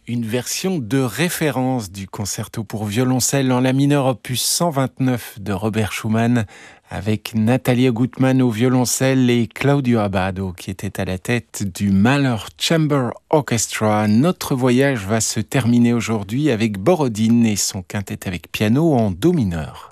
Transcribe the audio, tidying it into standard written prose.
Une version de référence du concerto pour violoncelle en la mineur opus 129 de Robert Schumann avec Natalia Gutmann au violoncelle et Claudio Abbado qui était à la tête du Mahler Chamber Orchestra. Notre voyage va se terminer aujourd'hui avec Borodine et son quintet avec piano en do mineur.